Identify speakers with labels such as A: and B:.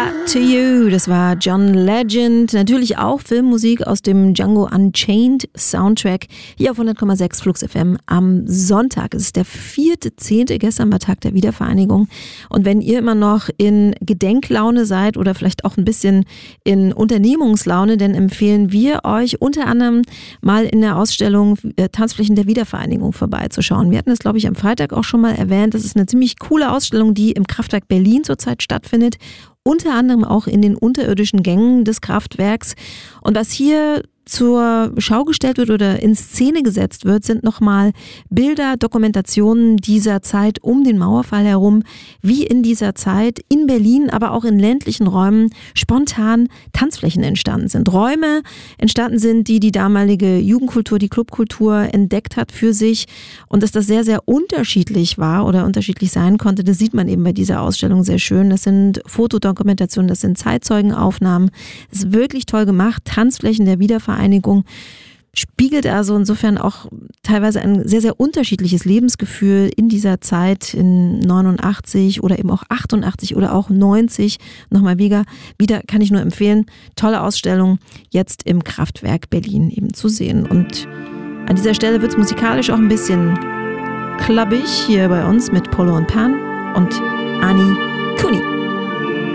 A: to You, das war John Legend. Natürlich auch Filmmusik aus dem Django Unchained Soundtrack. Hier auf 100,6 Flux FM am Sonntag. Es ist der 4.10. Gestern war Tag der Wiedervereinigung. Und wenn ihr immer noch in Gedenklaune seid oder vielleicht auch ein bisschen in Unternehmungslaune, dann empfehlen wir euch unter anderem mal in der Ausstellung Tanzflächen der Wiedervereinigung vorbeizuschauen. Wir hatten das, glaube ich, am Freitag auch schon mal erwähnt. Das ist eine ziemlich coole Ausstellung, die im Kraftwerk Berlin zurzeit stattfindet. Unter anderem auch in den unterirdischen Gängen des Kraftwerks. Und was hier zur Schau gestellt wird oder in Szene gesetzt wird, sind nochmal Bilder, Dokumentationen dieser Zeit um den Mauerfall herum, wie in dieser Zeit in Berlin, aber auch in ländlichen Räumen spontan Tanzflächen entstanden sind. Räume entstanden sind, die damalige Jugendkultur, die Clubkultur entdeckt hat für sich, und dass das sehr, sehr unterschiedlich war oder unterschiedlich sein konnte, das sieht man eben bei dieser Ausstellung sehr schön. Das sind Fotodokumentationen, das sind Zeitzeugenaufnahmen. Das ist wirklich toll gemacht. Tanzflächen der Wiedervereinigung spiegelt also insofern auch teilweise ein sehr, sehr unterschiedliches Lebensgefühl in dieser Zeit in 89 oder eben auch 88 oder auch 90. Nochmal wieder kann ich nur empfehlen, tolle Ausstellung jetzt im Kraftwerk Berlin eben zu sehen. Und an dieser Stelle wird es musikalisch auch ein bisschen clubbig hier bei uns mit Polo und Pan und Ani Kuni.